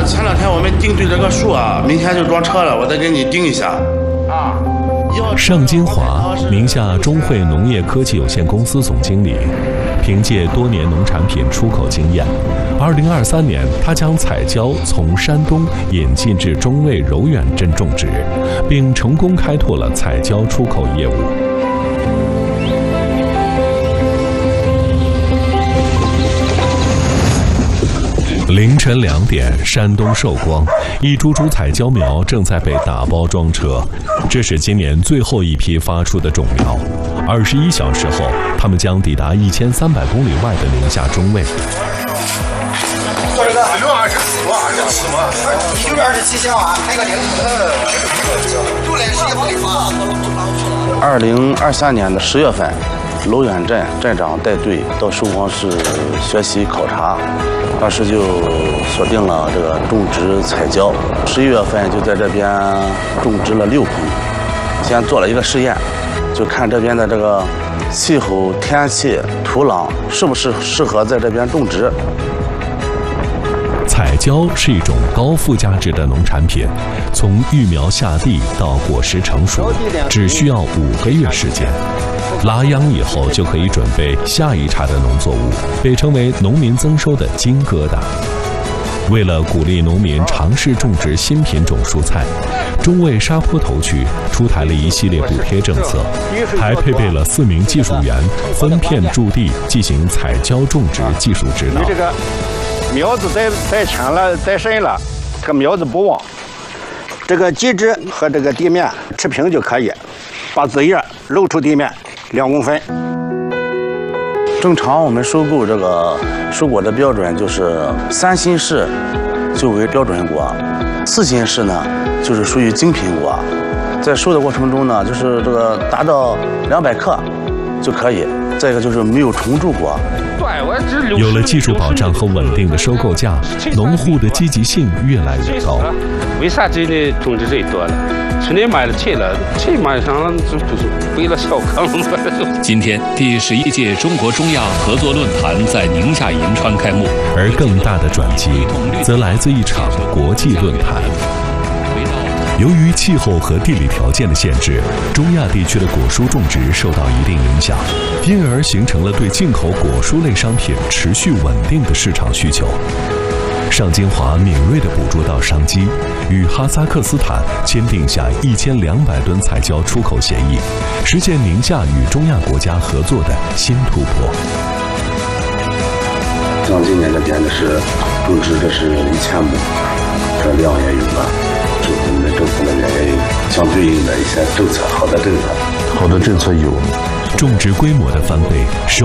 前2天我们定对这个数啊，明天就装车了，我再给你定一下。 尚金华，宁夏中汇农业科技有限公司总经理，凭借多年农产品出口经验，2023年他将彩椒从山东引进至中卫柔远镇种植，并成功开拓了彩椒出口业务。凌晨2点，山东寿光，一株株彩椒苗正在被打包装车，这是今年最后一批发出的种苗。21小时后，它们将抵达1300公里外的宁夏中卫。 2023年的10月份，柔远镇镇长带队到寿光市学习考察，当时就锁定了这个种植彩椒。11月份就在这边种植了6盆，先做了一个试验，就看这边的这个气候、天气、土壤是不是适合在这边种植。 彩椒是一种高附加值的农产品，从育苗下地到果实成熟，只需要5个月时间。拉秧以后就可以准备下一茬的农作物，被称为农民增收的金疙瘩。为了鼓励农民尝试种植新品种蔬菜，中卫沙坡头区出台了一系列补贴政策，还配备了4名技术员分片驻地进行彩椒种植技术指导。 这个苗子带浅了、带深了，这个苗子不旺，这个基质和这个地面持平就可以，把枝叶露出地面2公分。 正常我们收购这个蔬果的标准就是3新式就为标准果，4新式呢就是属于精品果。在收的过程中呢，就是这个达到200克就可以。再一个就是没有虫蛀果。 有了技术保障和稳定的收购价，农户的积极性越来越高。 为啥这里种植最多了？去年买了菜了，菜马上就是为了小康。 今天第11届中国中亚合作论坛在宁夏银川开幕， 而更大的转机则来自一场国际论坛。由于气候和地理条件的限制，中亚地区的果蔬种植受到一定影响，因而形成了对进口果蔬类商品持续稳定的市场需求。尚金华敏锐地捕捉到商机，与哈萨克斯坦签订下1200吨彩椒出口协议，实现宁夏与中亚国家合作的新突破。 像今年这边的是种植，这是1000亩，这量也有了。我们的政府那边也有相对应的一些政策，好的政策有。 种植规模的翻倍，